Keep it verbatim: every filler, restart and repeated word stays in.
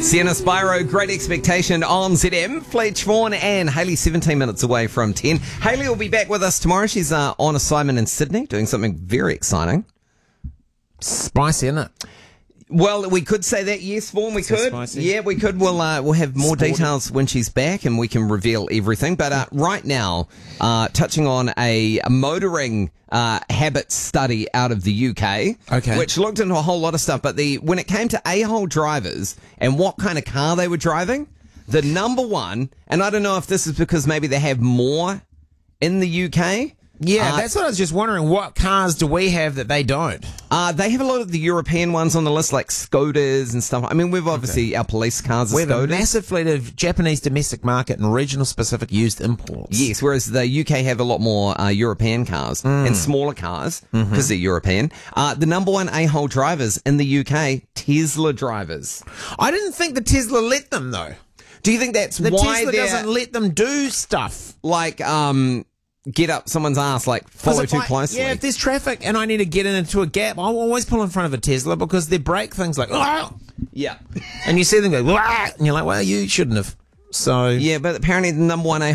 Sienna Spyro, Great Expectation on Z M. Fletch Vaughan and Hayley, seventeen minutes away from ten. Hayley will be back with us tomorrow. She's uh, on assignment in Sydney, doing something very exciting. Spicy, isn't it? Well, we could say that, yes, Vaughan, we So could. spicy. Yeah, we could. We'll, uh, we'll have more Sporty. details when she's back and we can reveal everything. But uh, right now, uh, touching on a motoring uh, habit study out of the U K, Okay. which looked into a whole lot of stuff. But the when it came to a-hole drivers and what kind of car they were driving, the number one, and I don't know if this is because maybe they have more in the U K, Yeah, Uh, that's what I was just wondering. What cars do we have that they don't? Uh, they have a lot of the European ones on the list, like Skodas and stuff. I mean, we've obviously, our police cars are We have a Skodas. massive fleet of Japanese domestic market and regional specific used imports. Yes, whereas the U K have a lot more uh, European cars Mm. and smaller cars because Mm-hmm. they're European. Uh, the number one a-hole drivers in the U K, Tesla drivers. I didn't think the Tesla let them, though. Do you think that's The why Tesla they're doesn't let them do stuff. like um, get up someone's ass, like 'Cause follow if too I- closely? Yeah, if there's traffic and I need to get into a gap, I'll always pull in front of a Tesla because they brake things like, "Ah!" yeah. and you see them go, "Ah!" and you're like, well, you shouldn't have. So Yeah, but apparently the number one